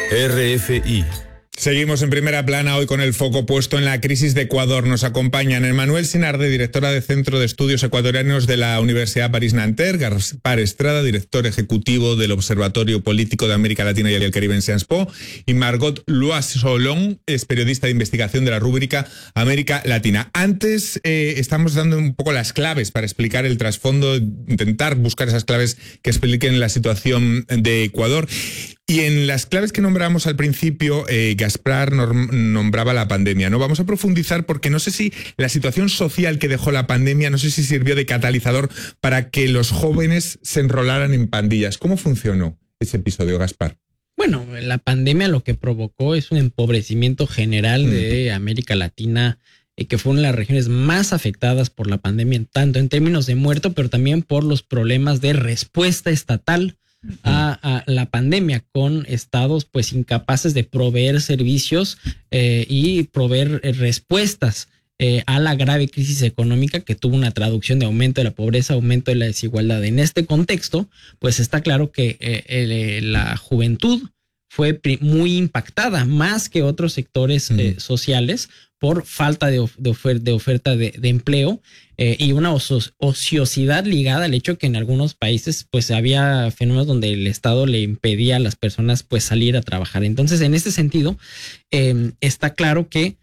RFI. Seguimos en primera plana hoy con el foco puesto en la crisis de Ecuador. Nos acompañan Emmanuel Sinarde, directora del Centro de Estudios Ecuatorianos de la Universidad París-Nanterre, Gaspar Estrada, director ejecutivo del Observatorio Político de América Latina y el Caribe en Sciences Po, y Margot Lois-Solon, es periodista de investigación de la rúbrica América Latina. Antes estamos dando un poco las claves para explicar el trasfondo, intentar buscar esas claves que expliquen la situación de Ecuador. Y en las claves que nombramos al principio, Gaspar nombraba la pandemia, ¿no? Vamos a profundizar porque no sé si la situación social que dejó la pandemia, no sé si sirvió de catalizador para que los jóvenes se enrolaran en pandillas. ¿Cómo funcionó ese episodio, Gaspar? Bueno, la pandemia lo que provocó es un empobrecimiento general de América Latina, que fue una de las regiones más afectadas por la pandemia, tanto en términos de muerto, pero también por los problemas de respuesta estatal a la pandemia, con estados pues incapaces de proveer servicios y proveer respuestas a la grave crisis económica que tuvo una traducción de aumento de la pobreza, aumento de la desigualdad. En este contexto, pues está claro que la juventud fue muy impactada, más que otros sectores sociales, por falta de oferta de empleo y una ociosidad ligada al hecho que en algunos países pues había fenómenos donde el Estado le impedía a las personas pues salir a trabajar. Entonces, en este sentido, está claro que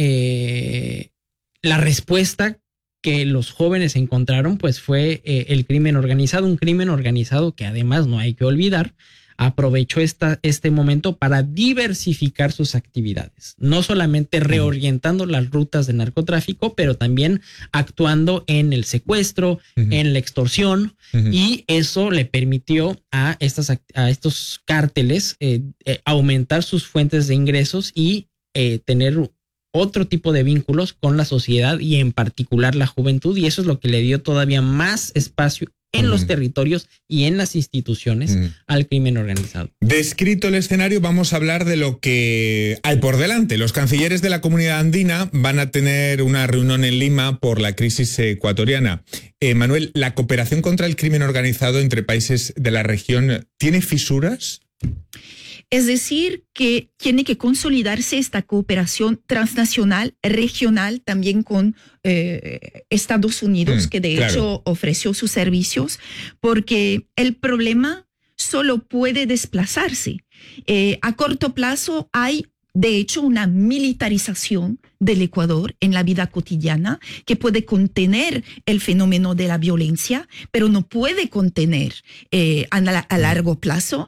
la respuesta que los jóvenes encontraron pues fue el crimen organizado, un crimen organizado que además no hay que olvidar, aprovechó este momento para diversificar sus actividades, no solamente reorientando las rutas de narcotráfico, pero también actuando en el secuestro, en la extorsión, y eso le permitió a estos cárteles aumentar sus fuentes de ingresos y tener otro tipo de vínculos con la sociedad y en particular la juventud, y eso es lo que le dio todavía más espacio en los territorios y en las instituciones al crimen organizado. Descrito el escenario, vamos a hablar de lo que hay por delante. Los cancilleres de la Comunidad Andina van a tener una reunión en Lima por la crisis ecuatoriana. Manuel, ¿la cooperación contra el crimen organizado entre países de la región tiene fisuras? Es decir, que tiene que consolidarse esta cooperación transnacional, regional, también con Estados Unidos, que de hecho ofreció sus servicios, porque el problema solo puede desplazarse. A corto plazo hay, de hecho, una militarización del Ecuador en la vida cotidiana que puede contener el fenómeno de la violencia, pero no puede contener a largo plazo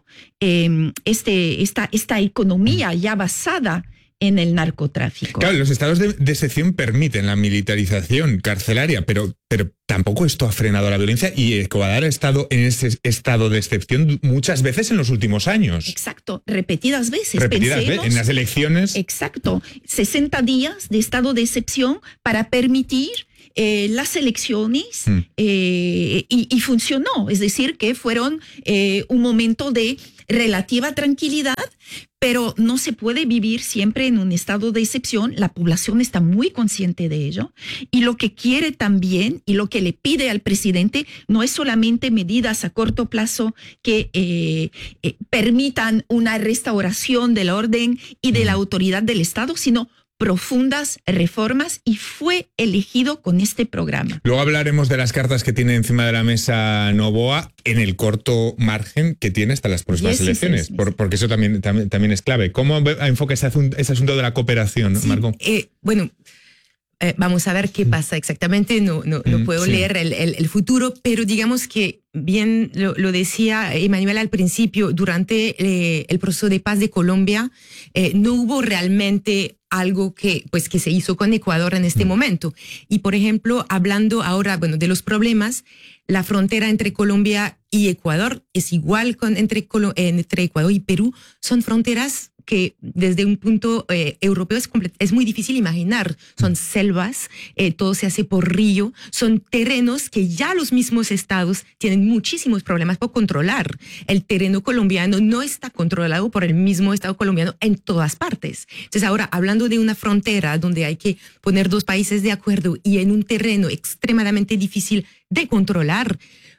esta economía ya basada en el narcotráfico. Claro, los estados de excepción permiten la militarización carcelaria, pero tampoco esto ha frenado la violencia, y Ecuador ha estado en ese estado de excepción muchas veces en los últimos años. Exacto, repetidas veces. Pensemos, en las elecciones. Exacto, 60 días de estado de excepción para permitir las elecciones y funcionó. Es decir, que fueron un momento de relativa tranquilidad, pero no se puede vivir siempre en un estado de excepción. La población está muy consciente de ello, y lo que quiere también y lo que le pide al presidente no es solamente medidas a corto plazo que permitan una restauración del orden y de la autoridad del Estado, sino profundas reformas, y fue elegido con este programa. Luego hablaremos de las cartas que tiene encima de la mesa Noboa en el corto margen que tiene hasta las próximas elecciones, porque eso también es clave. ¿Cómo enfoca ese asunto de la cooperación, sí, Margot? Vamos a ver qué pasa exactamente, no puedo leer el futuro, pero digamos que bien lo decía Emmanuel al principio, durante el proceso de paz de Colombia no hubo realmente algo que se hizo con Ecuador en este momento. Y por ejemplo, hablando ahora de los problemas, la frontera entre Colombia y Ecuador es igual entre Ecuador y Perú, son fronteras que desde un punto europeo es muy difícil imaginar. Son selvas, todo se hace por río, son terrenos que ya los mismos estados tienen muchísimos problemas por controlar. El terreno colombiano no está controlado por el mismo estado colombiano en todas partes. Entonces ahora, hablando de una frontera donde hay que poner dos países de acuerdo y en un terreno extremadamente difícil de controlar,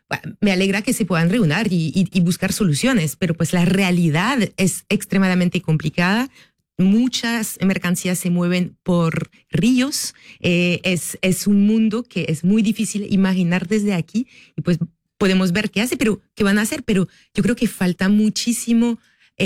me alegra que se puedan reunir y buscar soluciones, pero pues la realidad es extremadamente complicada. Muchas mercancías se mueven por ríos. Es un mundo que es muy difícil imaginar desde aquí y pues podemos ver qué van a hacer, pero yo creo que falta muchísima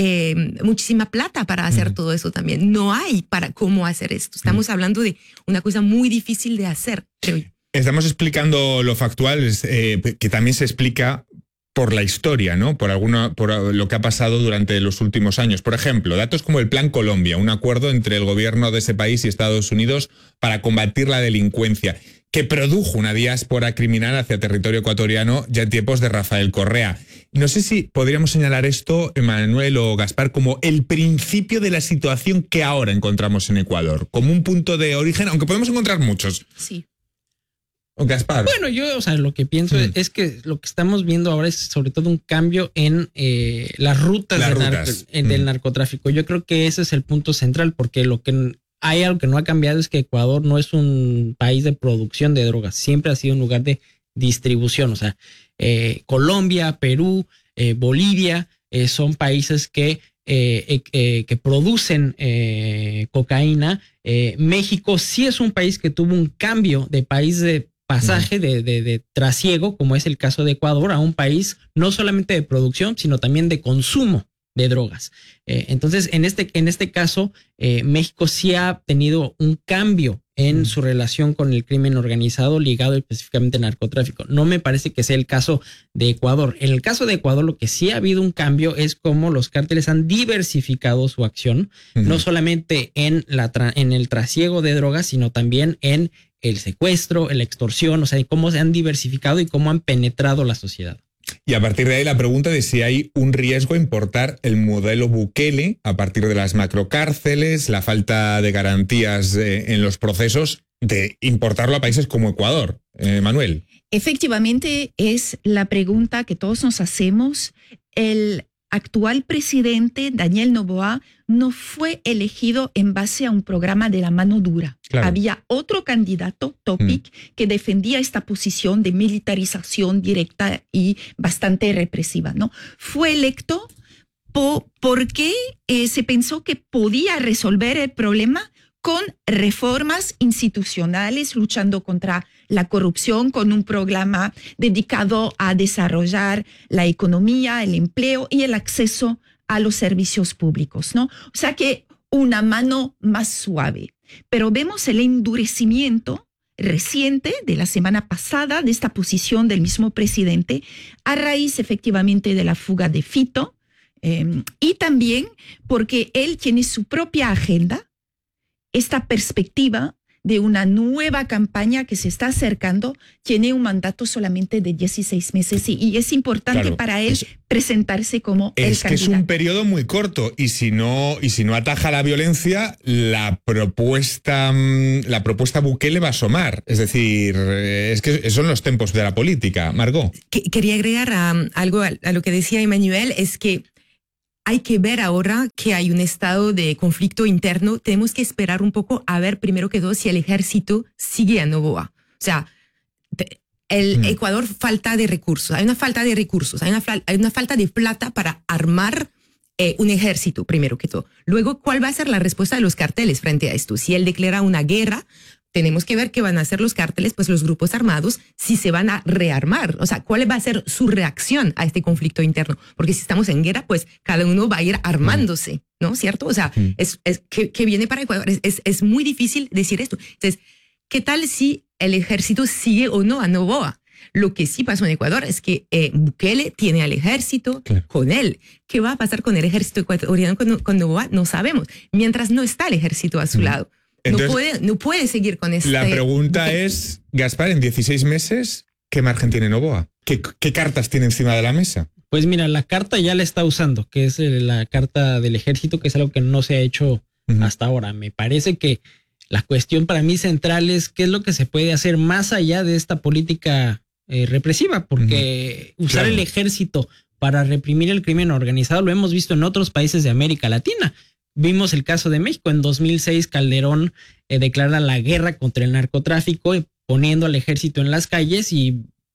plata para hacer todo eso también. No hay para cómo hacer esto. Estamos hablando de una cosa muy difícil de hacer, creo yo. Estamos explicando lo factual, que también se explica por la historia, ¿no? Por lo que ha pasado durante los últimos años. Por ejemplo, datos como el Plan Colombia, un acuerdo entre el gobierno de ese país y Estados Unidos para combatir la delincuencia, que produjo una diáspora criminal hacia territorio ecuatoriano ya en tiempos de Rafael Correa. No sé si podríamos señalar esto, Emmanuel o Gaspar, como el principio de la situación que ahora encontramos en Ecuador, como un punto de origen, aunque podemos encontrar muchos. Sí. Gaspar. Bueno, yo, lo que pienso es que lo que estamos viendo ahora es sobre todo un cambio en las rutas del narcotráfico. Yo creo que ese es el punto central, porque hay algo que no ha cambiado es que Ecuador no es un país de producción de drogas, siempre ha sido un lugar de distribución. O sea, Colombia, Perú, Bolivia son países que producen cocaína. México sí es un país que tuvo un cambio de país de pasaje de trasiego, como es el caso de Ecuador, a un país no solamente de producción, sino también de consumo de drogas. Entonces, en este caso, México sí ha tenido un cambio en su relación con el crimen organizado ligado específicamente al narcotráfico. No me parece que sea el caso de Ecuador. En el caso de Ecuador, lo que sí ha habido un cambio es cómo los cárteles han diversificado su acción, no solamente en el trasiego de drogas, sino también en el secuestro, la extorsión, o sea, cómo se han diversificado y cómo han penetrado la sociedad. Y a partir de ahí la pregunta de si hay un riesgo a importar el modelo Bukele a partir de las macrocárceles, la falta de garantías en los procesos, de importarlo a países como Ecuador. Manuel. Efectivamente, es la pregunta que todos nos hacemos. El actual presidente, Daniel Noboa, no fue elegido en base a un programa de la mano dura. Claro. Había otro candidato, Topic, que defendía esta posición de militarización directa y bastante represiva, ¿no? Fue electo porque se pensó que podía resolver el problema con reformas institucionales, luchando contra la corrupción, con un programa dedicado a desarrollar la economía, el empleo y el acceso a los servicios públicos, ¿no? O sea que una mano más suave. Pero vemos el endurecimiento reciente de la semana pasada de esta posición del mismo presidente a raíz efectivamente de la fuga de Fito y también porque él tiene su propia agenda, esta perspectiva de una nueva campaña que se está acercando, tiene un mandato solamente de 16 meses y es importante para él presentarse como el candidato. Es un periodo muy corto y si no ataja la violencia, la propuesta Bukele va a asomar. Es decir, es que son los tiempos de la política. Margot. Quería agregar algo a lo que decía Emmanuel, es que hay que ver ahora que hay un estado de conflicto interno. Tenemos que esperar un poco a ver, primero que todo, si el ejército sigue a Noboa. O sea, Ecuador falta de recursos. Hay una falta de recursos. Hay una falta de plata para armar un ejército, primero que todo. Luego, ¿cuál va a ser la respuesta de los carteles frente a esto? Si él declara una guerra, tenemos que ver qué van a hacer los cárteles, pues los grupos armados, si se van a rearmar. O sea, ¿cuál va a ser su reacción a este conflicto interno? Porque si estamos en guerra, pues cada uno va a ir armándose, ¿no? ¿Cierto? O sea, ¿qué viene para Ecuador? Es muy difícil decir esto. Entonces, ¿qué tal si el ejército sigue o no a Noboa? Lo que sí pasó en Ecuador es que Bukele tiene al ejército con él. ¿Qué va a pasar con el ejército ecuatoriano con Noboa? No sabemos. Mientras no está el ejército a su lado. Entonces, no puede seguir con esto. La pregunta es, Gaspar, en 16 meses, ¿qué margen tiene Noboa? ¿Qué cartas tiene encima de la mesa? Pues mira, la carta ya la está usando, que es la carta del ejército, que es algo que no se ha hecho hasta ahora. Me parece que la cuestión para mí central es qué es lo que se puede hacer más allá de esta política represiva, porque usar el ejército para reprimir el crimen organizado lo hemos visto en otros países de América Latina. Vimos el caso de México. En 2006, Calderón declara la guerra contra el narcotráfico, poniendo al ejército en las calles y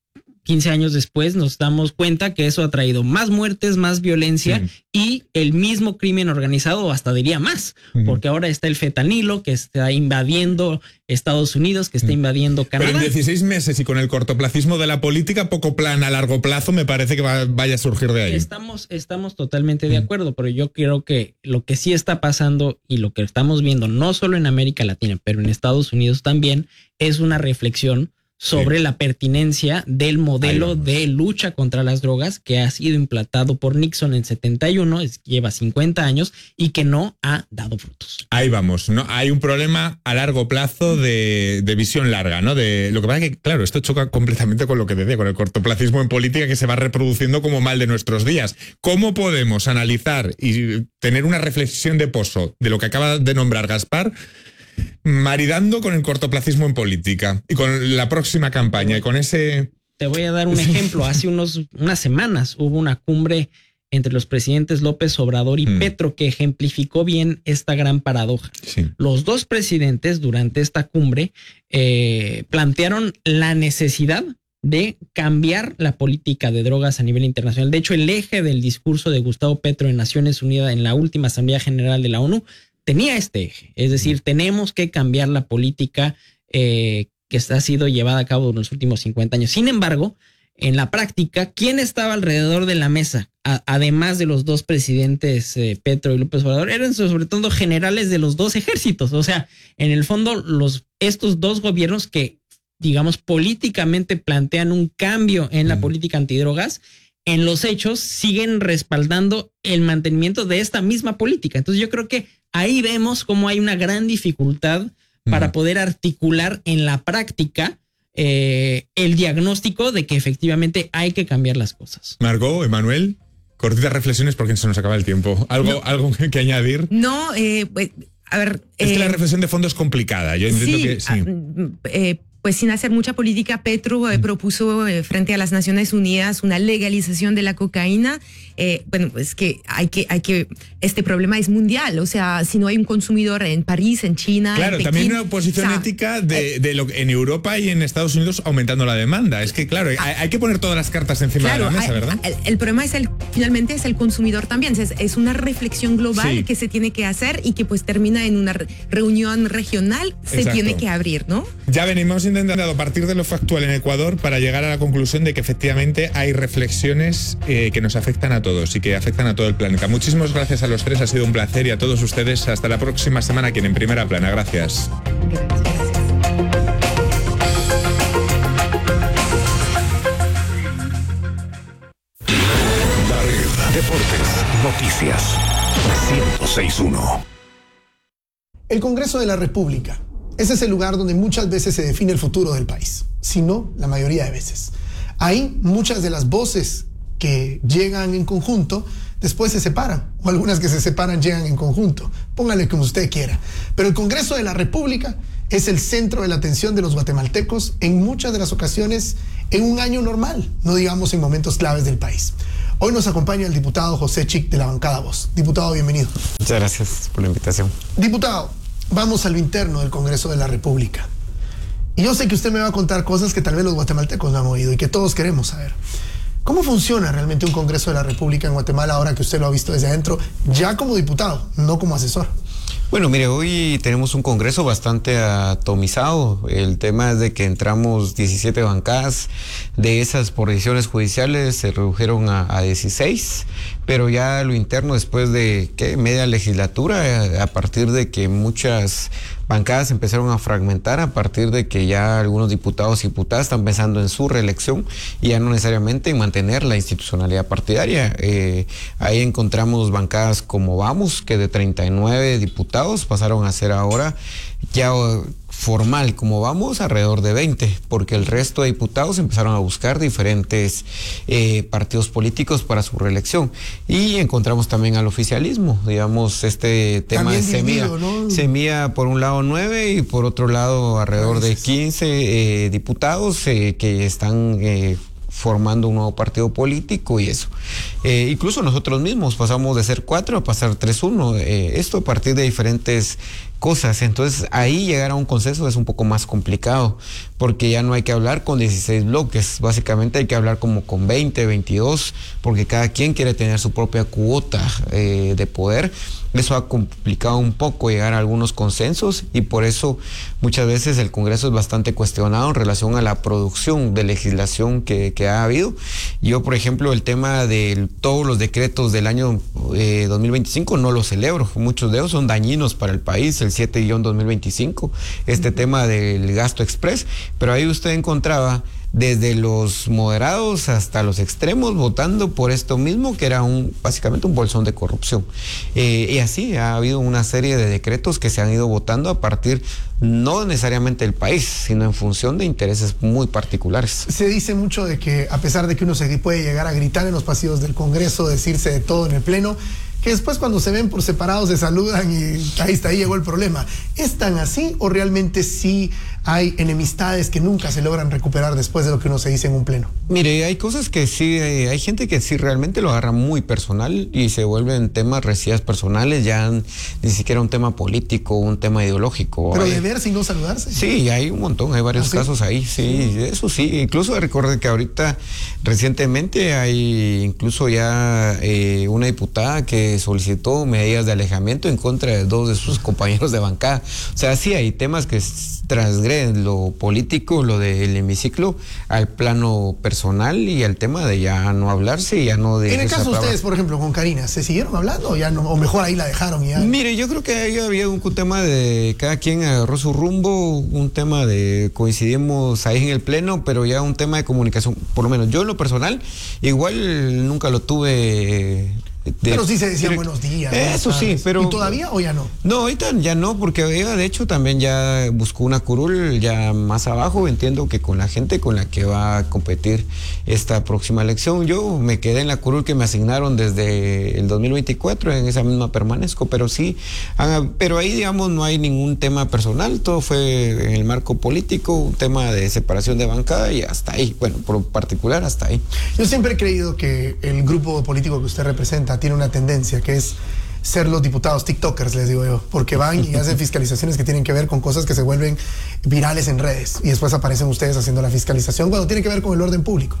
15 años después nos damos cuenta que eso ha traído más muertes, más violencia y el mismo crimen organizado, hasta diría más, porque ahora está el fentanilo que está invadiendo Estados Unidos, que está invadiendo Canadá. Pero en 16 meses y con el cortoplacismo de la política, poco plan a largo plazo, me parece que vaya a surgir de ahí. Estamos totalmente de acuerdo, pero yo creo que lo que sí está pasando y lo que estamos viendo, no solo en América Latina, pero en Estados Unidos también, es una reflexión sobre la pertinencia del modelo de lucha contra las drogas que ha sido implantado por Nixon en 71, lleva 50 años y que no ha dado frutos. Ahí vamos, ¿no? Hay un problema a largo plazo de visión larga, ¿no? Lo que pasa es que, claro, esto choca completamente con lo que decía, con el cortoplacismo en política que se va reproduciendo como mal de nuestros días. ¿Cómo podemos analizar y tener una reflexión de pozo de lo que acaba de nombrar Gaspar, maridando con el cortoplacismo en política y con la próxima campaña y con ese... Te voy a dar un ejemplo. Hace unas semanas hubo una cumbre entre los presidentes López Obrador y Petro que ejemplificó bien esta gran paradoja. Sí. Los dos presidentes durante esta cumbre plantearon la necesidad de cambiar la política de drogas a nivel internacional. De hecho, el eje del discurso de Gustavo Petro en Naciones Unidas en la última Asamblea General de la ONU tenía este eje, es decir, tenemos que cambiar la política que ha sido llevada a cabo en los últimos 50 años. Sin embargo, en la práctica, ¿quién estaba alrededor de la mesa? Además de los dos presidentes, Petro y López Obrador, eran sobre todo generales de los dos ejércitos. O sea, en el fondo, estos dos gobiernos que, digamos, políticamente plantean un cambio en la política antidrogas, en los hechos siguen respaldando el mantenimiento de esta misma política. Entonces yo creo que ahí vemos cómo hay una gran dificultad para poder articular en la práctica el diagnóstico de que efectivamente hay que cambiar las cosas. Margot, Emanuel, cortitas reflexiones porque se nos acaba el tiempo. ¿Algo que añadir? No, pues, a ver... Es que la reflexión de fondo es complicada. Yo entiendo que sí. Pues sin hacer mucha política, Petro propuso frente a las Naciones Unidas una legalización de la cocaína. Bueno, pues que este problema es mundial. O sea, si no hay un consumidor en París, en China, claro, en Pekín, también una posición ética de lo en Europa y en Estados Unidos aumentando la demanda. Es que, claro, hay que poner todas las cartas encima de la mesa, ¿verdad? El problema es finalmente es el consumidor también. Es una reflexión global que se tiene que hacer y que pues termina en una reunión regional. Se tiene que abrir, ¿no? Ya venimos intentando a partir de lo factual en Ecuador para llegar a la conclusión de que efectivamente hay reflexiones que nos afectan a todos y que afectan a todo el planeta. Muchísimas gracias a los tres, ha sido un placer, y a todos ustedes hasta la próxima semana aquí en Primera Plana. Gracias. La Red, deportes, noticias, 106.1. El Congreso de la República. Ese es el lugar donde muchas veces se define el futuro del país, si no, la mayoría de veces. Ahí muchas de las voces que llegan en conjunto después se separan, o algunas que se separan llegan en conjunto, póngale como usted quiera. Pero el Congreso de la República es el centro de la atención de los guatemaltecos en muchas de las ocasiones en un año normal, no digamos en momentos claves del país. Hoy nos acompaña el diputado José Chic de la bancada Voz. Diputado, bienvenido. Muchas gracias por la invitación. Diputado, vamos a lo interno del Congreso de la República. Y yo sé que usted me va a contar cosas que tal vez los guatemaltecos no han oído y que todos queremos saber. ¿Cómo funciona realmente un Congreso de la República en Guatemala ahora que usted lo ha visto desde adentro, ya como diputado, no como asesor? Bueno, mire, hoy tenemos un Congreso bastante atomizado. El tema es de que entramos 17 bancadas, de esas por decisiones judiciales se redujeron a 16, pero ya lo interno después de media legislatura, a partir de que muchas bancadas empezaron a fragmentar, a partir de que ya algunos diputados y diputadas están pensando en su reelección y ya no necesariamente en mantener la institucionalidad partidaria. Ahí encontramos bancadas como Vamos, que de 39 diputados pasaron a ser ahora ya formal como Vamos alrededor de 20, porque el resto de diputados empezaron a buscar diferentes partidos políticos para su reelección. Y encontramos también al oficialismo, digamos, este tema también de Semilla, ¿no? Semilla por un lado 9 y por otro lado alrededor de 15 diputados que están formando un nuevo partido político y eso. Incluso nosotros mismos pasamos de ser 4 a pasar 3-1. Esto a partir de diferentes cosas. Entonces ahí llegar a un consenso es un poco más complicado, porque ya no hay que hablar con 16 bloques, básicamente hay que hablar como con 20, 22, porque cada quien quiere tener su propia cuota de poder. Eso ha complicado un poco llegar a algunos consensos, y por eso muchas veces el Congreso es bastante cuestionado en relación a la producción de legislación que ha habido. Yo, por ejemplo, el tema de todos los decretos del año 2025 no los celebro. Muchos de ellos son dañinos para el país, el 7-2025, este tema del gasto express, pero ahí usted encontraba desde los moderados hasta los extremos votando por esto mismo, que era básicamente un bolsón de corrupción. Y así ha habido una serie de decretos que se han ido votando a partir no necesariamente del país, sino en función de intereses muy particulares. Se dice mucho de que a pesar de que uno se puede llegar a gritar en los pasillos del Congreso, decirse de todo en el Pleno, que después cuando se ven por separados se saludan y ahí llegó el problema. ¿Es tan así o realmente sí hay enemistades que nunca se logran recuperar después de lo que uno se dice en un pleno? Mire, hay cosas que sí, hay gente que sí realmente lo agarra muy personal y se vuelven temas residuales personales, ya ni siquiera un tema político, un tema ideológico. ¿Pero de ver sin no saludarse? Sí, hay un montón, hay varios casos ahí, sí, eso sí. Incluso recuerde que ahorita recientemente hay incluso ya una diputada que solicitó medidas de alejamiento en contra de 2 de sus compañeros de bancada. O sea, sí hay temas que transgreden lo político, lo del hemiciclo, al plano personal y al tema de ya no hablarse y ya no de... En el caso de ustedes, por ejemplo, con Karina, ¿se siguieron hablando o ya no, o mejor ahí la dejaron y ya? Mire, yo creo que ahí había un tema de cada quien agarró su rumbo, un tema de coincidimos ahí en el pleno, pero ya un tema de comunicación, por lo menos yo en lo personal, igual nunca lo tuve... Pero sí se decían buenos días. Eso sí, pero... ¿Y todavía o ya no? No, ahorita ya no, porque ella de hecho también ya buscó una curul ya más abajo. Entiendo que con la gente con la que va a competir esta próxima elección. Yo me quedé en la curul que me asignaron desde el 2024, en esa misma permanezco, pero sí, pero ahí digamos no hay ningún tema personal, todo fue en el marco político, un tema de separación de bancada y hasta ahí, bueno, por particular hasta ahí. Yo siempre he creído que el grupo político que usted representa tiene una tendencia que es ser los diputados tiktokers, les digo yo, porque van y hacen fiscalizaciones que tienen que ver con cosas que se vuelven virales en redes y después aparecen ustedes haciendo la fiscalización cuando tiene que ver con el orden público.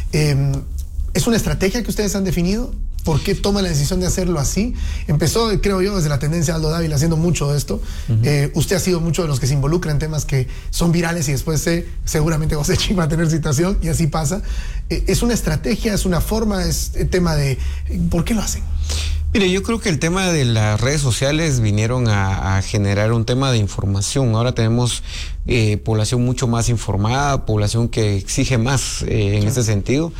¿Es una estrategia que ustedes han definido? ¿Por qué toman la decisión de hacerlo así? Empezó, creo yo, desde la tendencia de Aldo Dávila haciendo mucho de esto. Usted ha sido mucho de los que se involucran en temas que son virales y después seguramente José Ching va a tener citación y así pasa. ¿Es una estrategia, es una forma, es tema de... ¿Por qué lo hacen? Mire, yo creo que el tema de las redes sociales vinieron a generar un tema de información. Ahora tenemos población mucho más informada, población que exige más en ese sentido.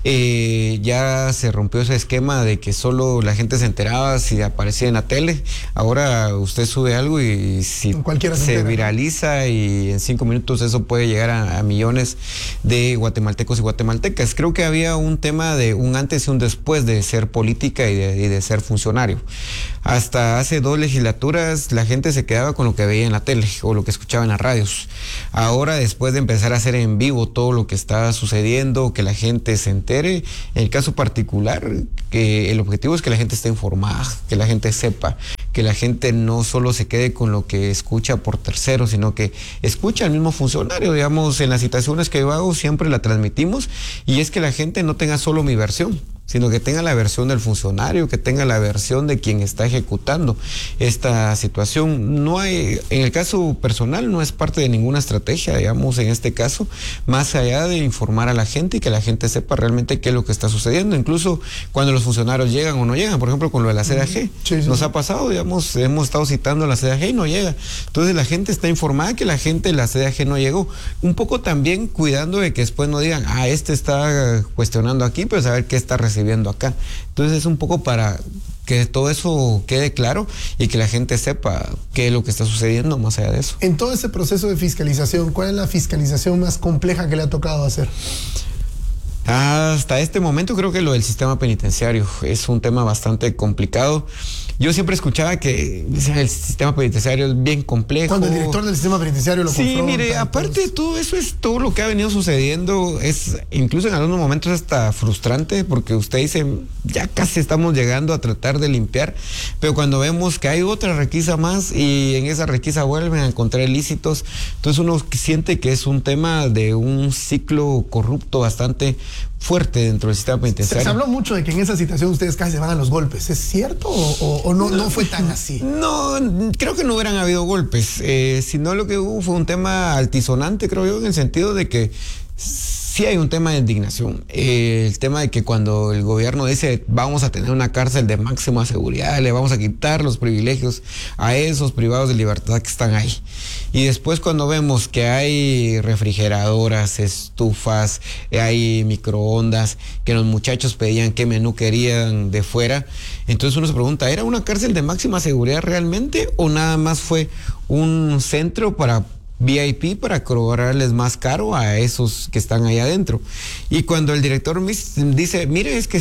Ya se rompió ese esquema de que solo la gente se enteraba si aparecía en la tele. Ahora usted sube algo y si se viraliza y en 5 minutos eso puede llegar a millones de guatemaltecos y guatemaltecas. Creo que había un tema de un antes y un después de ser política y de ser funcionario. Hasta hace 2 legislaturas la gente se quedaba con lo que veía en la tele o lo que escuchaba en las radios. Ahora, después de empezar a hacer en vivo todo lo que está sucediendo, que la gente se entere, en el caso particular, que el objetivo es que la gente esté informada, que la gente sepa, que la gente no solo se quede con lo que escucha por terceros, sino que escucha al mismo funcionario. Digamos, en las citaciones que yo hago siempre la transmitimos, y es que la gente no tenga solo mi versión, sino que tenga la versión del funcionario, que tenga la versión de quien está ejecutando esta situación. No hay, en el caso personal, no es parte de ninguna estrategia, digamos, en este caso, más allá de informar a la gente y que la gente sepa realmente qué es lo que está sucediendo, incluso cuando los funcionarios llegan o no llegan, por ejemplo, con lo de la CDAG. Nos ha pasado, digamos, hemos estado citando a la CDAG y no llega. Entonces la gente está informada que la gente de la CDAG no llegó. Un poco también cuidando de que después no digan, este está cuestionando aquí, pero saber qué está recibiendo acá. Entonces es un poco para que todo eso quede claro y que la gente sepa qué es lo que está sucediendo más allá de eso. En todo ese proceso de fiscalización, ¿cuál es la fiscalización más compleja que le ha tocado hacer? Hasta este momento creo que lo del sistema penitenciario es un tema bastante complicado. yo siempre escuchaba que el sistema penitenciario es bien complejo. Cuando el director del sistema penitenciario lo confronta. Sí, mire, aparte de todo eso, es todo lo que ha venido sucediendo, es incluso en algunos momentos hasta frustrante, porque usted dice, ya casi estamos llegando a tratar de limpiar, pero cuando vemos que hay otra requisa más y en esa requisa vuelven a encontrar ilícitos, entonces uno siente que es un tema de un ciclo corrupto bastante fuerte dentro del sistema penitenciario. Se habló mucho de que en esa situación ustedes casi se van a los golpes. ¿Es cierto o no fue tan así? No, creo que no hubieran habido golpes, sino lo que hubo fue un tema altisonante, creo yo, en el sentido de que sí hay un tema de indignación. El tema de que cuando el gobierno dice vamos a tener una cárcel de máxima seguridad, le vamos a quitar los privilegios a esos privados de libertad que están ahí. Y después cuando vemos que hay refrigeradoras, estufas, hay microondas, que los muchachos pedían qué menú querían de fuera, entonces uno se pregunta, ¿era una cárcel de máxima seguridad realmente o nada más fue un centro para VIP para cobrarles más caro a esos que están ahí adentro? Y cuando el director dice, mire, es que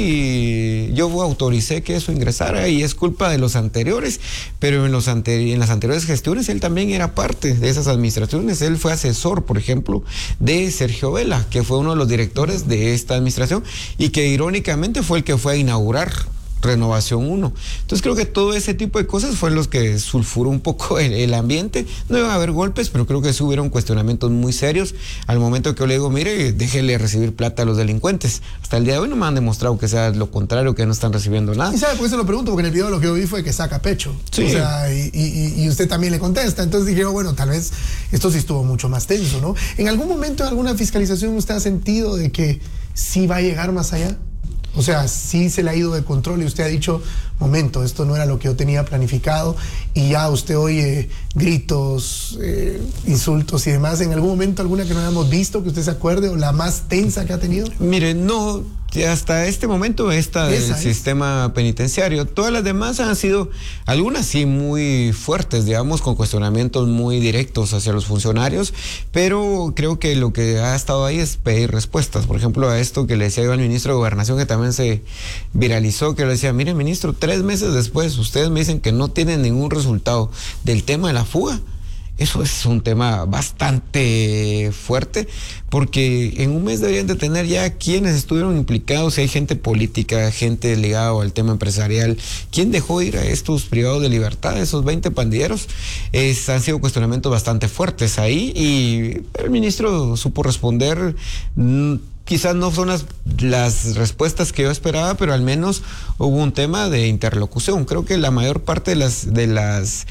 sí, yo autoricé que eso ingresara y es culpa de los anteriores, pero en las anteriores gestiones él también era parte de esas administraciones. Él fue asesor, por ejemplo, de Sergio Vela, que fue uno de los directores de esta administración y que irónicamente fue el que fue a inaugurar Renovación 1. Entonces creo que todo ese tipo de cosas fue los que sulfuró un poco el ambiente. No iban a haber golpes, pero creo que sí hubieron cuestionamientos muy serios al momento que yo le digo, mire, déjele recibir plata a los delincuentes. Hasta el día de hoy no me han demostrado que sea lo contrario, que no están recibiendo nada. Y sabe por qué se lo pregunto, porque en el video lo que yo vi fue que saca pecho. Sí. O sea, y usted también le contesta. Entonces dije, bueno, tal vez esto sí estuvo mucho más tenso, ¿no? ¿En algún momento, en alguna fiscalización, usted ha sentido de que sí va a llegar más allá? O sea, sí se le ha ido de control y usted ha dicho, momento, esto no era lo que yo tenía planificado, y ya usted oye gritos, insultos y demás. ¿En algún momento alguna que no hayamos visto, que usted se acuerde, o la más tensa que ha tenido? Mire, no, hasta este momento esta del sistema penitenciario. Todas las demás han sido, algunas sí muy fuertes, digamos, con cuestionamientos muy directos hacia los funcionarios, pero creo que lo que ha estado ahí es pedir respuestas. Por ejemplo, a esto que le decía yo al ministro de Gobernación, que también se viralizó, que le decía, mire, ministro, 3 meses después ustedes me dicen que no tienen ningún resultado del tema de la fuga. Eso es un tema bastante fuerte, porque en un mes deberían de tener ya quienes estuvieron implicados, si hay gente política, gente ligada al tema empresarial, quién dejó ir a estos privados de libertad, esos 20 pandilleros. Han sido cuestionamientos bastante fuertes ahí, y el ministro supo responder. Quizás no son las respuestas que yo esperaba, pero al menos hubo un tema de interlocución. Creo que la mayor parte de las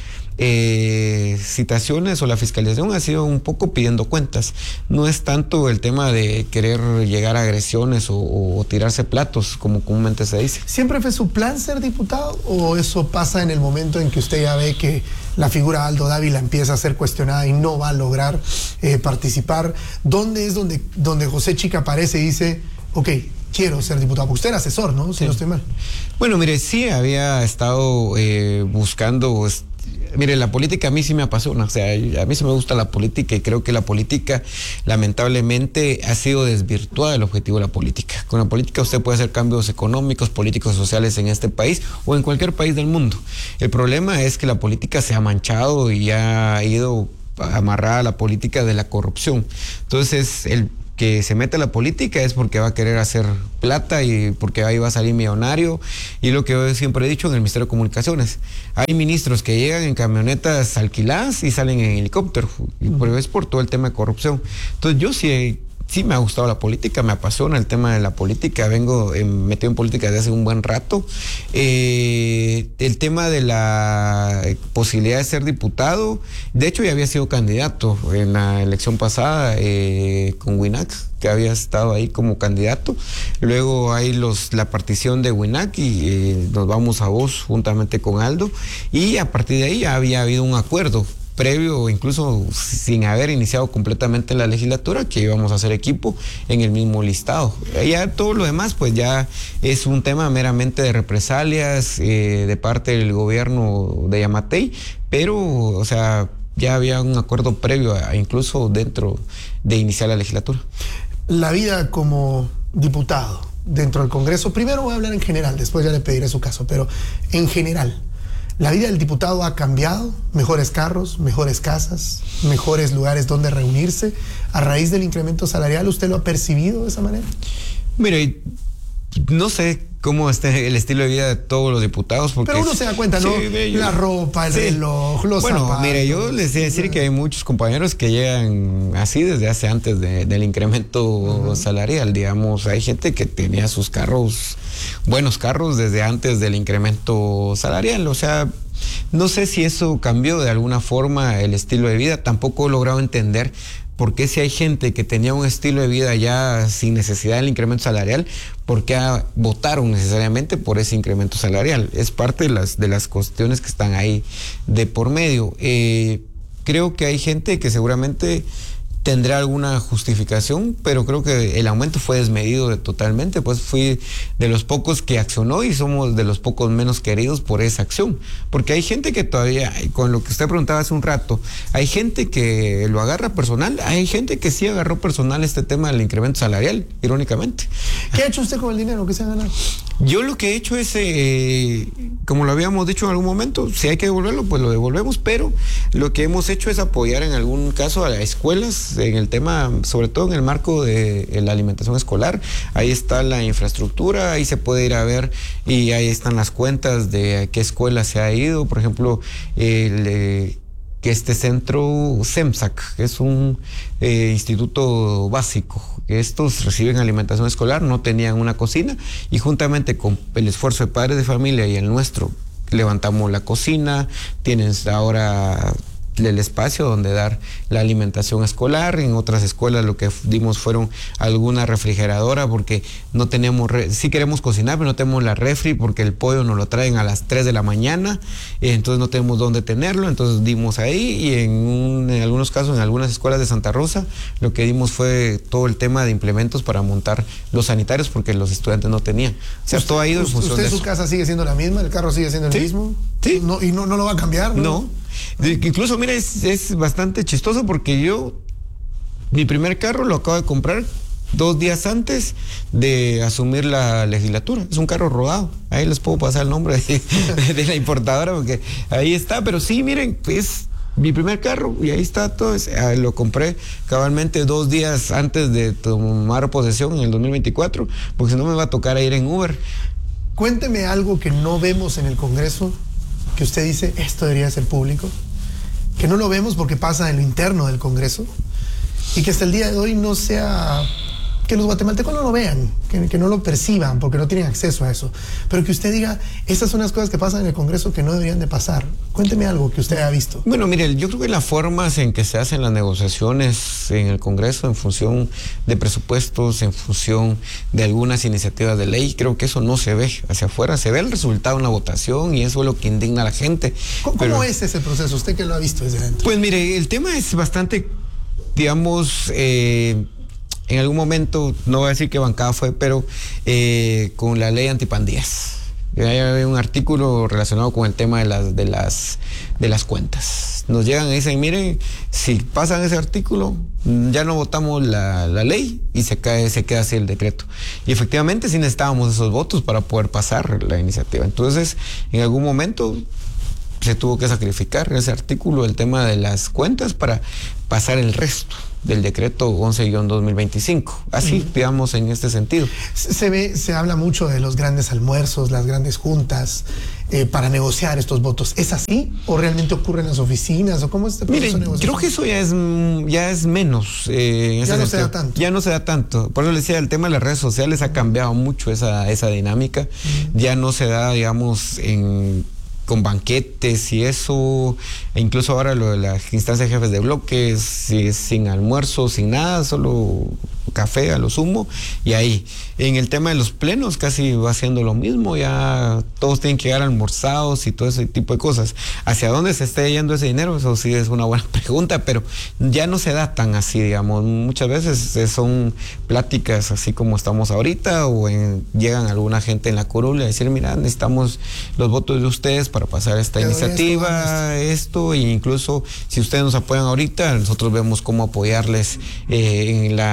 citaciones o la fiscalización ha sido un poco pidiendo cuentas. No es tanto el tema de querer llegar a agresiones o tirarse platos, como comúnmente se dice. ¿Siempre fue su plan ser diputado, o eso pasa en el momento en que usted ya ve que la figura Aldo Dávila empieza a ser cuestionada y no va a lograr participar? ¿Dónde es donde José Chica aparece y dice, ok, quiero ser diputado? Porque usted era asesor, ¿no? Si no estoy mal. Bueno, mire, sí había estado buscando. Mire, la política a mí sí me apasiona, o sea, a mí sí me gusta la política, y creo que la política lamentablemente ha sido desvirtuada el objetivo de la política. Con la política usted puede hacer cambios económicos, políticos, sociales en este país o en cualquier país del mundo. El problema es que la política se ha manchado y ha ido amarrada a la política de la corrupción. Entonces, el que se mete a la política es porque va a querer hacer plata y porque ahí va a salir millonario. Y lo que yo siempre he dicho en el Ministerio de Comunicaciones, hay ministros que llegan en camionetas alquiladas y salen en helicóptero, pero es por todo el tema de corrupción. Entonces yo sí me ha gustado la política, me apasiona el tema de la política, vengo metido en política desde hace un buen rato. El tema de la posibilidad de ser diputado, de hecho ya había sido candidato en la elección pasada con WINAC, que había estado ahí como candidato. Luego hay la partición de WINAC y nos vamos a Voz juntamente con Aldo, y a partir de ahí ya había habido un acuerdo previo, incluso sin haber iniciado completamente la legislatura, que íbamos a hacer equipo en el mismo listado. Ya todo lo demás pues ya es un tema meramente de represalias de parte del gobierno de Yamatei, pero o sea, ya había un acuerdo previo incluso dentro de iniciar la legislatura. La vida como diputado, dentro del Congreso, primero voy a hablar en general, después ya le pediré su caso, pero en general, la vida del diputado ha cambiado, mejores carros, mejores casas, mejores lugares donde reunirse, a raíz del incremento salarial. ¿Usted lo ha percibido de esa manera? Mire, no sé cómo está el estilo de vida de todos los diputados. Porque pero uno se da cuenta, ¿no? Sí, la ropa, el reloj, los zapatos. Bueno, mire, yo les voy a decir que hay muchos compañeros que llegan así desde hace antes del incremento salarial, digamos. Hay gente que tenía sus carros, buenos carros, desde antes del incremento salarial. O sea, no sé si eso cambió de alguna forma el estilo de vida. Tampoco he logrado entender por qué, si hay gente que tenía un estilo de vida ya sin necesidad del incremento salarial, por qué votaron necesariamente por ese incremento salarial. Es parte de las cuestiones que están ahí de por medio. Creo que hay gente que seguramente tendrá alguna justificación, pero creo que el aumento fue desmedido totalmente. Pues fui de los pocos que accionó y somos de los pocos menos queridos por esa acción, porque hay gente que todavía, con lo que usted preguntaba hace un rato, hay gente que lo agarra personal, hay gente que sí agarró personal este tema del incremento salarial, irónicamente. ¿Qué ha hecho usted con el dinero que se ha ganado? Yo lo que he hecho es, como lo habíamos dicho en algún momento, si hay que devolverlo, pues lo devolvemos, pero lo que hemos hecho es apoyar en algún caso a las escuelas, en el tema, sobre todo en el marco de la alimentación escolar. Ahí está la infraestructura, ahí se puede ir a ver y ahí están las cuentas de a qué escuela se ha ido. Por ejemplo, que este centro CEMSAC, que es un instituto básico, que estos reciben alimentación escolar, no tenían una cocina, y juntamente con el esfuerzo de padres de familia y el nuestro, levantamos la cocina, tienen ahora el espacio donde dar la alimentación escolar. En otras escuelas lo que dimos fueron alguna refrigeradora, porque no tenemos, sí queremos cocinar, pero no tenemos la refri, porque el pollo nos lo traen a las 3 de la mañana, entonces no tenemos dónde tenerlo, entonces dimos ahí. Y en algunos casos, en algunas escuelas de Santa Rosa, lo que dimos fue todo el tema de implementos para montar los sanitarios, porque los estudiantes no tenían. O sea, todo ha ido en función ¿Usted de su eso. casa sigue siendo la misma? ¿El carro sigue siendo el mismo? Sí. No, ¿y no lo va a cambiar? No. Incluso, mira, es bastante chistoso, porque mi primer carro lo acabo de comprar 2 días antes de asumir la legislatura. Es un carro rodado. Ahí les puedo pasar el nombre de la importadora, porque ahí está. Pero sí, miren, es mi primer carro y ahí está todo. Lo compré cabalmente 2 días antes de tomar posesión en el 2024, porque si no me va a tocar ir en Uber. Cuénteme algo que no vemos en el Congreso, que usted dice, esto debería ser público, que no lo vemos porque pasa en lo interno del Congreso, y que hasta el día de hoy no sea, que los guatemaltecos no lo vean, que no lo perciban porque no tienen acceso a eso, pero que usted diga, estas son las cosas que pasan en el Congreso que no deberían de pasar. Cuénteme algo que usted haya visto. Bueno, mire, yo creo que las formas en que se hacen las negociaciones en el Congreso, en función de presupuestos, en función de algunas iniciativas de ley, creo que eso no se ve hacia afuera. Se ve el resultado en la votación y eso es lo que indigna a la gente. ¿Cómo es ese proceso? Usted que lo ha visto desde dentro. Pues mire, el tema es bastante, digamos, en algún momento, no voy a decir qué bancada fue, pero con la ley antipandillas. Hay un artículo relacionado con el tema de las cuentas. Nos llegan y dicen, miren, si pasan ese artículo, ya no votamos la ley y se queda así el decreto. Y efectivamente sí necesitábamos esos votos para poder pasar la iniciativa. Entonces, en algún momento se tuvo que sacrificar ese artículo, el tema de las cuentas, para pasar el resto del decreto 11-2025. Así, digamos, en este sentido. Se habla mucho de los grandes almuerzos, las grandes juntas para negociar estos votos. ¿Es así? ¿O realmente ocurre en las oficinas? ¿O cómo es este proceso de negociación? Creo que eso ya es menos. Ya no se da tanto. Ya no se da tanto. Por eso le decía, el tema de las redes sociales ha cambiado mucho esa dinámica. Ya no se da, digamos, con banquetes y eso, e incluso ahora lo de las instancias de jefes de bloques, sin almuerzo, sin nada, solo café a lo sumo, y ahí. En el tema de los plenos casi va siendo lo mismo, ya todos tienen que llegar almorzados y todo ese tipo de cosas. ¿Hacia dónde se está yendo ese dinero? Eso sí es una buena pregunta, pero ya no se da tan así, digamos. Muchas veces son pláticas así como estamos ahorita, o llegan alguna gente en la curul a decir, mira, necesitamos los votos de ustedes para pasar esta iniciativa, esto, e incluso si ustedes nos apoyan ahorita, nosotros vemos cómo apoyarles en la iniciativa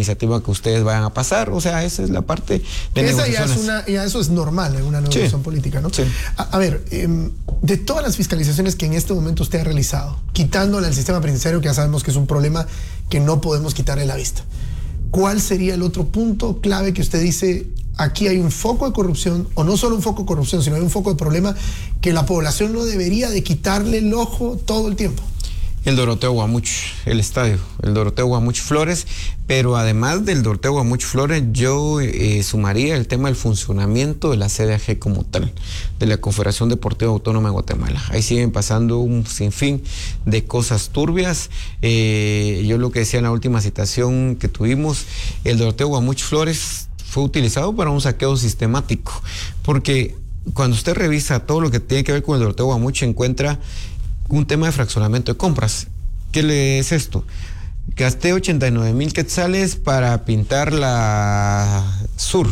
iniciativa que ustedes vayan a pasar. O sea, esa es la parte de negociaciones. Ya eso es normal en una negociación política, ¿no? Sí. A ver, de todas las fiscalizaciones que en este momento usted ha realizado, quitándole al sistema penitenciario, que ya sabemos que es un problema que no podemos quitarle la vista, ¿cuál sería el otro punto clave que usted dice, aquí hay un foco de corrupción, o no solo un foco de corrupción, sino hay un foco de problema que la población no debería de quitarle el ojo todo el tiempo? El Doroteo Guamuch, el estadio, el Doroteo Guamuch Flores, pero además del Doroteo Guamuch Flores, yo sumaría el tema del funcionamiento de la CDAG como tal, de la Confederación Deportiva Autónoma de Guatemala. Ahí siguen pasando un sinfín de cosas turbias. Yo lo que decía en la última citación que tuvimos, el Doroteo Guamuch Flores fue utilizado para un saqueo sistemático, porque cuando usted revisa todo lo que tiene que ver con el Doroteo Guamuch, encuentra un tema de fraccionamiento de compras. ¿Qué es esto? Gasté 89,000 quetzales para pintar la sur.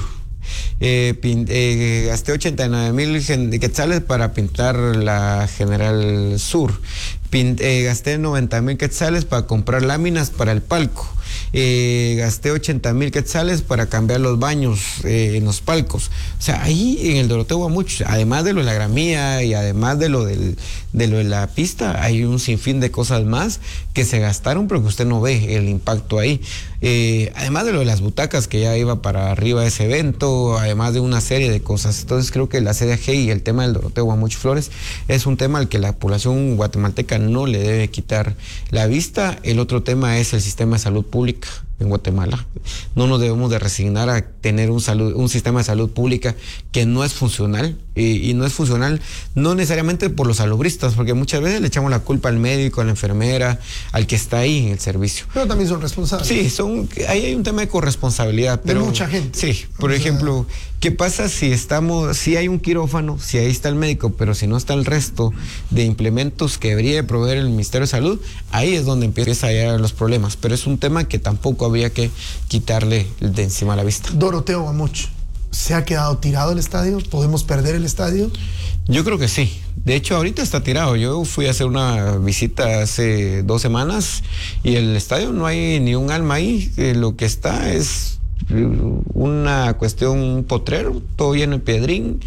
Gasté 89,000 quetzales para pintar la General Sur. Gasté 90,000 quetzales para comprar láminas para el palco. Gasté 80,000 quetzales para cambiar los baños en los palcos. O sea, ahí en el Doroteo Guamuch, además de lo de la gramía y además de lo de la pista, hay un sinfín de cosas más que se gastaron, pero que usted no ve el impacto ahí. Además de lo de las butacas, que ya iba para arriba ese evento, además de una serie de cosas. Entonces creo que la CDAG y el tema del Doroteo Guamuch Flores es un tema al que la población guatemalteca no le debe quitar la vista. El otro tema es el sistema de salud pública en Guatemala. No nos debemos de resignar a tener un sistema de salud pública que no es funcional, y no es funcional no necesariamente por los salubristas, porque muchas veces le echamos la culpa al médico, a la enfermera, al que está ahí en el servicio. Pero también son responsables. Sí, ahí hay un tema de corresponsabilidad. Pero, de mucha gente. Sí, por ejemplo, ¿qué pasa si hay un quirófano, si ahí está el médico, pero si no está el resto de implementos que debería de proveer el Ministerio de Salud? Ahí es donde empieza a llegar los problemas, pero es un tema que tampoco habría que quitarle de encima a la vista. Doroteo Guamuch, ¿se ha quedado tirado el estadio? ¿Podemos perder el estadio? Yo creo que sí. De hecho, ahorita está tirado. Yo fui a hacer una visita hace 2 semanas y el estadio no hay ni un alma ahí. Lo que está es una cuestión, un potrero, todo lleno de piedrín.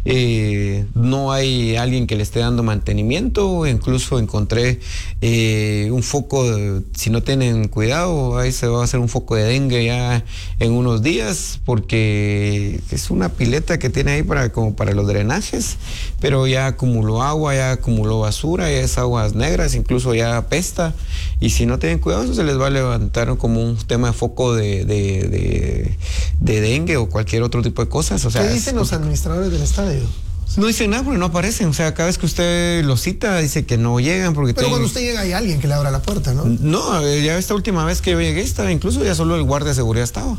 No hay alguien que le esté dando mantenimiento. Incluso encontré un foco, si no tienen cuidado, ahí se va a hacer un foco de dengue ya en unos días, porque es una pileta que tiene ahí como para los drenajes, pero ya acumuló agua, ya acumuló basura, ya es aguas negras, incluso ya apesta, y si no tienen cuidado eso se les va a levantar como un tema de foco de dengue o cualquier otro tipo de cosas. O sea, ¿qué dicen los administradores del estadio? No dicen nada porque no aparecen. O sea, cada vez que usted los cita dice que no llegan porque... Pero cuando usted llega hay alguien que le abra la puerta, ¿no? No, ya esta última vez que yo llegué estaba, incluso ya solo el guardia de seguridad estaba.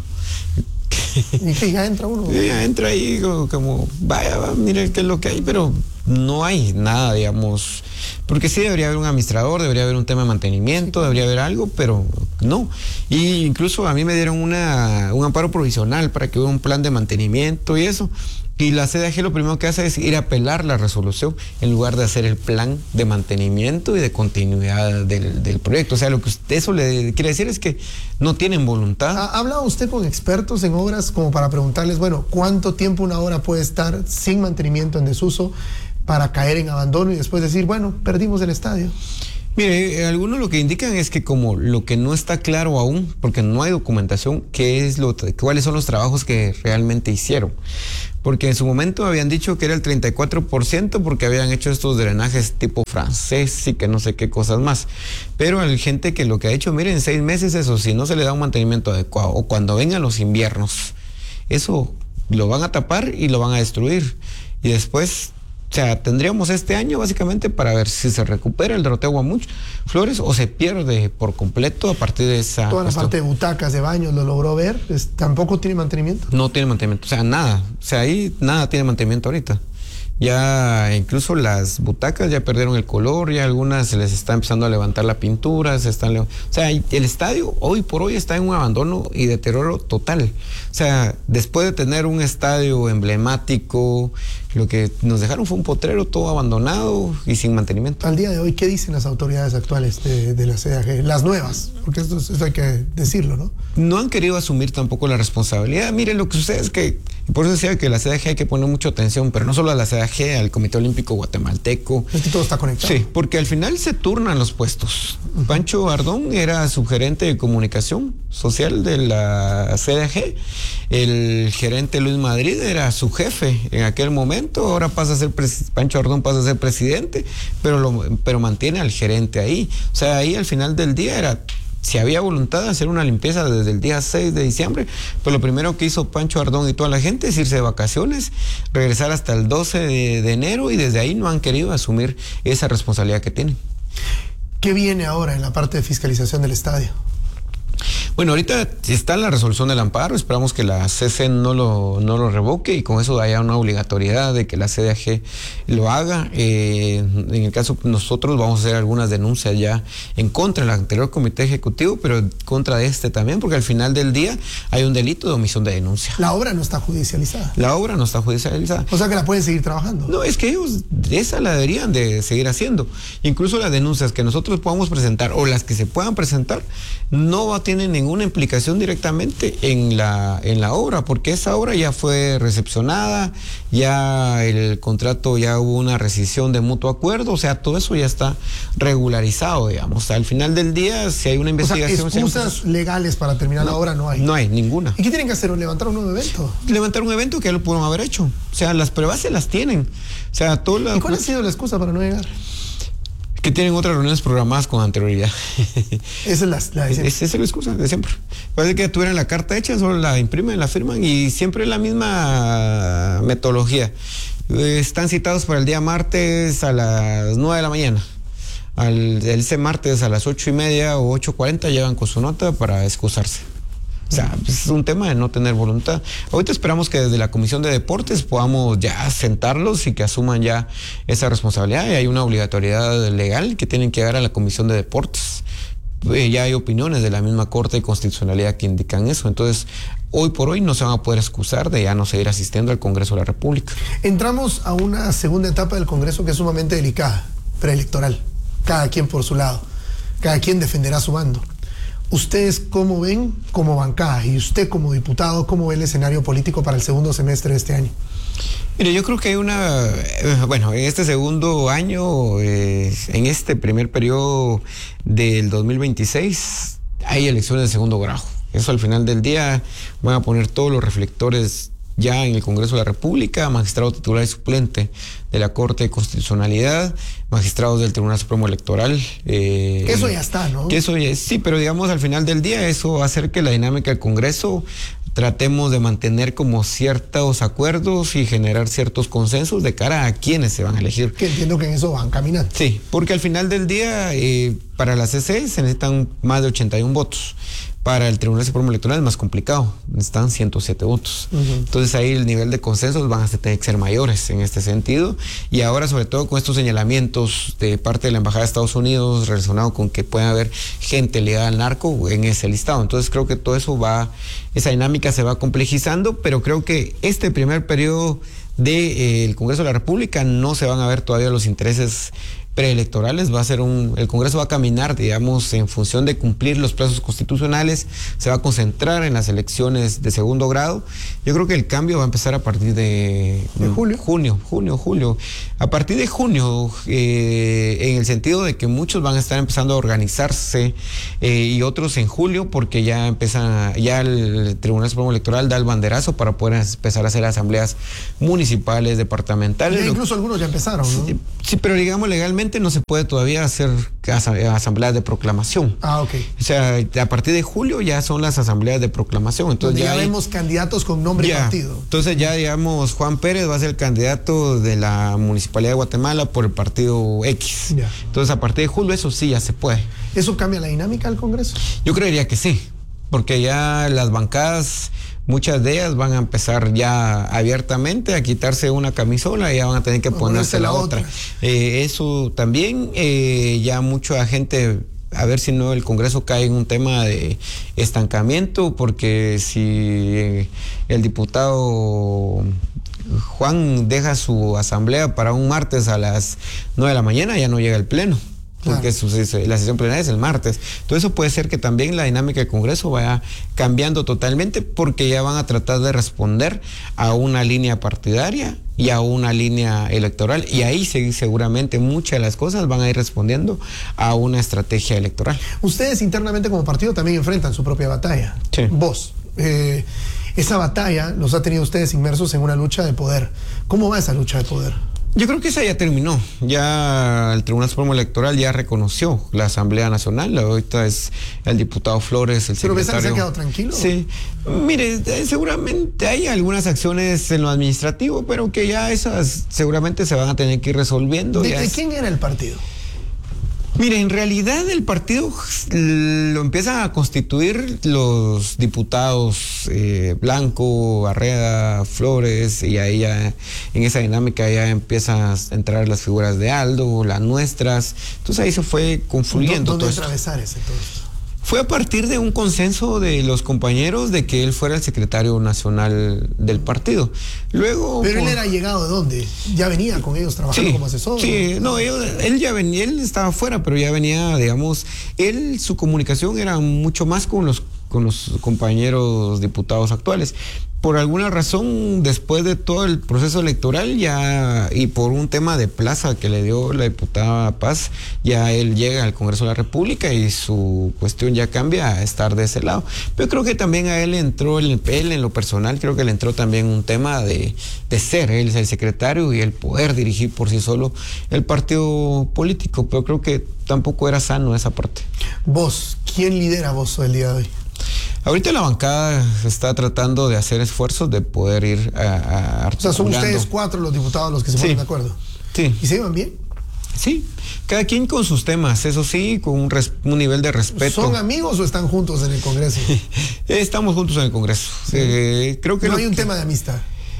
¿Y que ya entra uno? Ya entra ahí como vaya, mire qué es lo que hay, pero no hay nada, digamos. Porque sí debería haber un administrador, debería haber un tema de mantenimiento, debería haber algo, pero no. Y incluso a mí me dieron un amparo provisional para que hubiera un plan de mantenimiento y eso. Y la CDAG lo primero que hace es ir a apelar la resolución en lugar de hacer el plan de mantenimiento y de continuidad del proyecto. O sea, lo que eso le quiere decir es que no tienen voluntad. ¿Ha hablado usted con expertos en obras como para preguntarles, bueno, cuánto tiempo una obra puede estar sin mantenimiento, en desuso, para caer en abandono y después decir, bueno, perdimos el estadio? Mire, algunos lo que indican es que como lo que no está claro aún, porque no hay documentación, cuáles son los trabajos que realmente hicieron. Porque en su momento habían dicho que era el 34% porque habían hecho estos drenajes tipo francés y que no sé qué cosas más. Pero hay gente que lo que ha hecho, miren, en 6 meses eso, si no se le da un mantenimiento adecuado o cuando vengan los inviernos, eso lo van a tapar y lo van a destruir. Y después... O sea, tendríamos este año básicamente para ver si se recupera el Doroteo Guamuch Flores o se pierde por completo a partir de esa... Toda la parte de butacas, de baños, ¿lo logró ver? ¿Tampoco tiene mantenimiento? No tiene mantenimiento, o sea, nada. O sea, ahí nada tiene mantenimiento ahorita. Ya incluso las butacas ya perdieron el color, ya algunas se les está empezando a levantar la pintura, o sea, el estadio hoy por hoy está en un abandono y deterioro total. O sea, después de tener un estadio emblemático, Lo que nos dejaron fue un potrero todo abandonado y sin mantenimiento. Al día de hoy, ¿qué dicen las autoridades actuales de la CDAG? Las nuevas, porque eso hay que decirlo, ¿no? No han querido asumir tampoco la responsabilidad. Miren, lo que sucede es que, por eso decía que la CDAG hay que poner mucha atención, pero no solo a la CDAG, al Comité Olímpico Guatemalteco. Es que todo está conectado. Sí, porque al final se turnan los puestos. Pancho Ardón era subgerente de comunicación social de la CDAG. El gerente Luis Madrid era su jefe en aquel momento. Ahora pasa a ser Pancho Ardón pasa a ser presidente, pero mantiene al gerente ahí. O sea, ahí al final del día era, si había voluntad de hacer una limpieza desde el día 6 de diciembre, pues lo primero que hizo Pancho Ardón y toda la gente es irse de vacaciones, regresar hasta el 12 de enero, y desde ahí no han querido asumir esa responsabilidad que tienen. ¿Qué viene ahora en la parte de fiscalización del estadio? Bueno, ahorita está la resolución del amparo, esperamos que la CC no lo revoque y con eso haya una obligatoriedad de que la CDAG lo haga. En el caso, nosotros vamos a hacer algunas denuncias ya en contra del anterior comité ejecutivo, pero en contra de este también, porque al final del día hay un delito de omisión de denuncia. La obra no está judicializada. La obra no está judicializada. O sea que la pueden seguir trabajando. No, es que ellos esa la deberían de seguir haciendo. Incluso las denuncias que nosotros podamos presentar o las que se puedan presentar no tienen ninguna implicación directamente en la obra, porque esa obra ya fue recepcionada, ya el contrato, ya hubo una rescisión de mutuo acuerdo, o sea, todo eso ya está regularizado, digamos. Al final del día, si hay una investigación... O sea, excusas legales para terminar la obra no hay. No hay ninguna. ¿Y qué tienen que hacer? ¿Levantar un nuevo evento? Levantar un evento que ya lo pudieron haber hecho. O sea, las pruebas se las tienen. O sea, todo ¿Y cuál ha sido la excusa para no llegar? Que tienen otras reuniones programadas con anterioridad. Esa es la de siempre. Esa es la excusa de siempre. Parece que tuvieran la carta hecha, solo la imprimen, la firman y siempre es la misma metodología. Están citados para el día martes a las 9 de la mañana. Ese martes a las 8:30 o 8:40 llegan con su nota para excusarse. O sea, es un tema de no tener voluntad. Ahorita esperamos que desde la Comisión de Deportes podamos ya sentarlos y que asuman ya esa responsabilidad. Y hay una obligatoriedad legal que tienen que llegar a la Comisión de Deportes. Ya hay opiniones de la misma Corte de Constitucionalidad que indican eso. Entonces, hoy por hoy no se van a poder excusar de ya no seguir asistiendo al Congreso de la República. Entramos a una segunda etapa del Congreso que es sumamente delicada, preelectoral. Cada quien por su lado. Cada quien defenderá su bando. ¿Ustedes cómo ven como bancada y usted como diputado, cómo ve el escenario político para el segundo semestre de este año? Mire, yo creo que hay en este segundo año, en este primer periodo del 2026, hay elecciones de segundo grado. Eso al final del día van a poner todos los reflectores ya en el Congreso de la República, magistrado titular y suplente de la Corte de Constitucionalidad, magistrados del Tribunal Supremo Electoral. Que eso ya está, ¿no? Que eso ya, sí, pero digamos al final del día eso va a hacer que la dinámica del Congreso tratemos de mantener como ciertos acuerdos y generar ciertos consensos de cara a quienes se van a elegir. Que entiendo que en eso van caminando. Sí, porque al final del día para la CC se necesitan más de 81 votos. Para el Tribunal Supremo Electoral es más complicado, están 107 votos. Entonces ahí el nivel de consensos van a tener que ser mayores en este sentido. Y ahora, sobre todo con estos señalamientos de parte de la Embajada de Estados Unidos relacionado con que puede haber gente ligada al narco en ese listado. Entonces creo que todo eso esa dinámica se va complejizando, pero creo que este primer periodo del Congreso de la República no se van a ver todavía los intereses preelectorales. Va a ser el Congreso va a caminar, digamos, en función de cumplir los plazos constitucionales, se va a concentrar en las elecciones de segundo grado. Yo creo que el cambio va a empezar a partir de julio. A partir de junio, en el sentido de que muchos van a estar empezando a organizarse y otros en julio, porque ya el Tribunal Supremo Electoral da el banderazo para poder empezar a hacer asambleas municipales, departamentales. Ya incluso algunos ya empezaron, ¿no? Sí, pero digamos legalmente no se puede todavía hacer asambleas de proclamación. Ok. O sea, a partir de julio ya son las asambleas de proclamación. Entonces ya vemos candidatos con nombre y partido. Entonces ya, digamos, Juan Pérez va a ser el candidato de la Municipalidad de Guatemala por el partido X. Ya. Entonces a partir de julio eso sí ya se puede. ¿Eso cambia la dinámica del Congreso? Yo creería que sí, porque ya las bancadas, muchas de ellas van a empezar ya abiertamente a quitarse una camisola y ya van a tener que ponerse la otra. Eso también, ya mucha gente, a ver si no el Congreso cae en un tema de estancamiento, porque si el diputado Juan deja su asamblea para un martes a las 9 de la mañana, ya no llega el pleno. Porque la sesión plenaria es el martes. Entonces eso puede ser que también la dinámica del Congreso vaya cambiando totalmente, porque ya van a tratar de responder a una línea partidaria y a una línea electoral, y ahí seguramente muchas de las cosas van a ir respondiendo a una estrategia electoral. Ustedes internamente como partido también enfrentan su propia batalla. Sí. Vos, esa batalla los ha tenido ustedes inmersos en una lucha de poder. ¿Cómo va esa lucha de poder? Yo creo que esa ya terminó. Ya el Tribunal Supremo Electoral ya reconoció la Asamblea Nacional. Ahorita es el diputado Flores, el secretario. ¿Pero se ha quedado tranquilo? Sí. Mire, seguramente hay algunas acciones en lo administrativo, pero que ya esas seguramente se van a tener que ir resolviendo. ¿De quién era el partido? Mire, en realidad el partido lo empiezan a constituir los diputados Blanco, Barreda, Flores, y ahí ya en esa dinámica ya empiezan a entrar las figuras de Aldo, las nuestras. Entonces ahí se fue confluyendo. ¿Dónde todo atravesar ese todo esto? Fue a partir de un consenso de los compañeros de que él fuera el secretario nacional del partido. Luego. Pero él era llegado de dónde? ¿Ya venía con ellos trabajando como asesor? Sí, no, él ya venía, él estaba afuera, pero ya venía, digamos, su comunicación era mucho más con los compañeros diputados actuales. Por alguna razón, después de todo el proceso electoral y por un tema de plaza que le dio la diputada Paz, ya él llega al Congreso de la República y su cuestión ya cambia a estar de ese lado. Pero creo que también a él entró, él en lo personal, creo que le entró también un tema de ser él el secretario y el poder dirigir por sí solo el partido político. Pero creo que tampoco era sano esa parte. Vos, ¿quién lidera vos el día de hoy? Ahorita la bancada está tratando de hacer esfuerzos de poder ir a o sea, son ustedes 4 los diputados los que se ponen de acuerdo. Sí. ¿Y se llevan bien? Sí, cada quien con sus temas, eso sí, con un nivel de respeto. ¿Son amigos o están juntos en el Congreso? Estamos juntos en el Congreso. Sí. Creo que no hay un tema de amistad.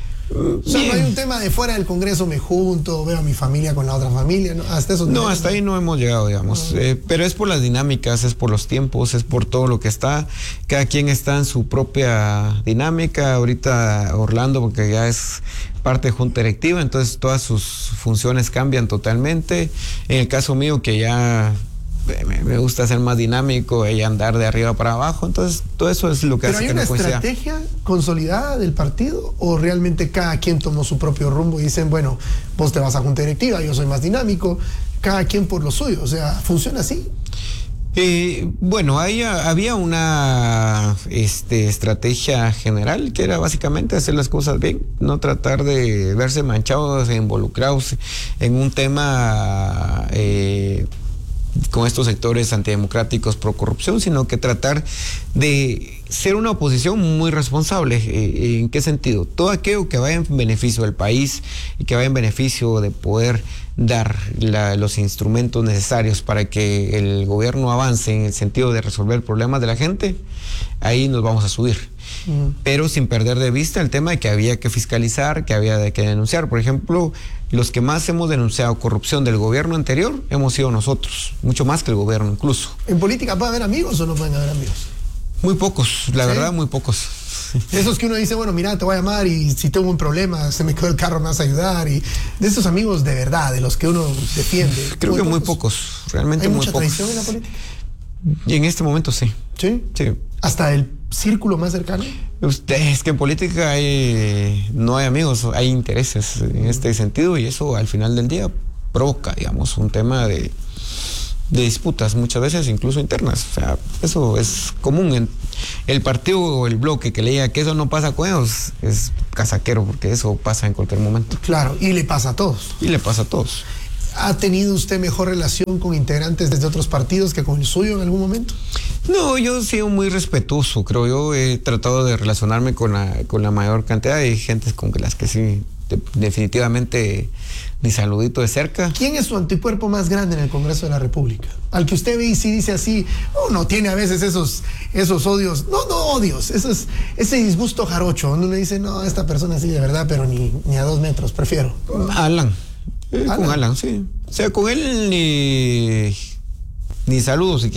O sea, no hay un tema de fuera del Congreso me junto, veo a mi familia con la otra familia, ¿no? Hasta eso. No, hasta ahí no hemos llegado, digamos. Pero es por las dinámicas, es por los tiempos, es por todo lo que está. Cada quien está en su propia dinámica. Ahorita Orlando, porque ya es parte de junta directiva, entonces todas sus funciones cambian totalmente. En el caso mío, que ya me gusta ser más dinámico y andar de arriba para abajo, entonces todo eso es lo que hace que no coincida. ¿Pero hay una estrategia consolidada del partido o realmente cada quien tomó su propio rumbo y dicen, bueno, vos te vas a junta directiva, yo soy más dinámico, cada quien por lo suyo? O sea, ¿funciona así? Bueno, había una estrategia general que era básicamente hacer las cosas bien, no tratar de verse manchados e involucrados en un tema con estos sectores antidemocráticos pro corrupción, sino que tratar de ser una oposición muy responsable. ¿En qué sentido? Todo aquello que vaya en beneficio del país y que vaya en beneficio de poder dar los instrumentos necesarios para que el gobierno avance en el sentido de resolver problemas de la gente, ahí nos vamos a subir. Pero sin perder de vista el tema de que había que fiscalizar, que había que denunciar. Por ejemplo, los que más hemos denunciado corrupción del gobierno anterior hemos sido nosotros, mucho más que el gobierno incluso. ¿En política puede haber amigos o no pueden haber amigos? Muy pocos, la verdad, muy pocos. Esos que uno dice, bueno, mira, te voy a llamar y si tengo un problema, se me quedó el carro, me vas a ayudar. Y de esos amigos de verdad, de los que uno defiende. Creo que muy pocos, realmente muy pocos. ¿Hay mucha traición en la política? Y en este momento sí. ¿Sí? Sí. ¿Hasta el círculo más cercano? Es que en política no hay amigos, hay intereses en este sentido, y eso al final del día provoca, digamos, un tema de disputas, muchas veces incluso internas. O sea, eso es común. En el partido o el bloque que le diga que eso no pasa con ellos es casaquero, porque eso pasa en cualquier momento. Claro, y le pasa a todos. Y le pasa a todos. ¿Ha tenido usted mejor relación con integrantes de otros partidos que con el suyo en algún momento? No, yo he sido muy respetuoso, creo yo. He tratado de relacionarme con la mayor cantidad de gente con las que sí, definitivamente ni saludito de cerca. ¿Quién es su anticuerpo más grande en el Congreso de la República? Al que usted ve y sí dice así, no tiene a veces esos odios, no odios, ese disgusto jarocho, donde uno dice, no, esta persona sí de verdad, pero ni a 2 metros, prefiero. Alan. Con Alan, sí. O sea, con él ni saludos.